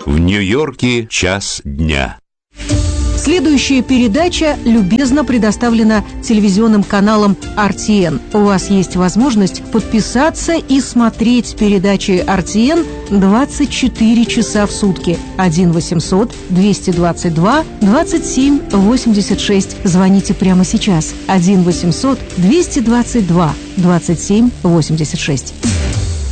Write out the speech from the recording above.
В Нью-Йорке час дня. Следующая передача любезно предоставлена телевизионным каналом RTN. У вас есть возможность подписаться и смотреть передачи RTN 24 часа в сутки. 1-800-222-27-86. Звоните прямо сейчас. 1-800-222-27-86.